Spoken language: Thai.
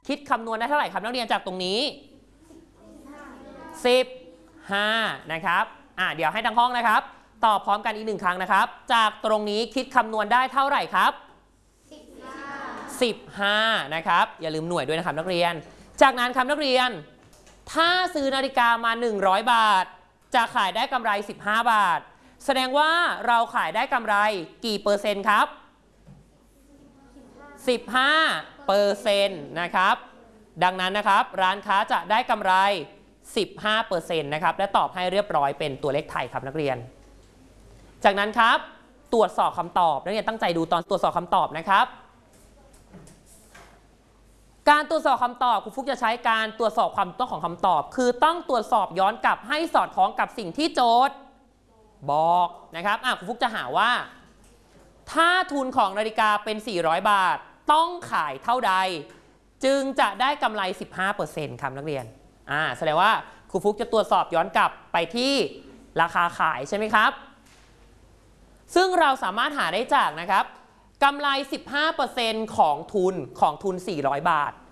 คิดคำนวณได้เท่าไหร่ครับนักเรียนจากตรงนี้15นะครับเดี๋ยวให้ทั้งห้องนะครับตอบพร้อมกันอีก1ครั้งนะครับจากตรงนี้คิดคำนวณได้เท่าไหร่ครับ15นะครับอย่าลืมหน่วยด้วยนะครับนักเรียนจากนั้นครับนักเรียนถ้าซื้อนาฬิกามา100 บาทจะขายได้กำไร15 บาทแสดงว่าเราขายได้กำไรกี่เปอร์เซ็นต์ครับ15%นะครับดังนั้นนะครับร้านค้าจะได้กำไร15%นะครับและตอบให้เรียบร้อยเป็นตัวเลขไทยครับนักเรียนจากนั้นครับตรวจสอบคำตอบนักเรียนตั้งใจดูตอนตรวจสอบคำตอบนะครับการตรวจสอบคำตอบครูฟุกจะใช้การตรวจสอบความถูกต้องของคำตอบคือต้องตรวจสอบย้อนกลับให้สอดคล้องกับสิ่งที่โจทย์บอกนะครับครูฟุกจะหาว่าถ้าทุนของนาฬิกาเป็น400 บาทต้องขายเท่าใดจึงจะได้กำไร 15% ครับนักเรียนแสดงว่าครูฟุกจะตรวจสอบย้อนกลับไปที่ราคาขายใช่ไหมครับซึ่งเราสามารถหาได้จากนะครับกำไร 15% ของทุน400 บาท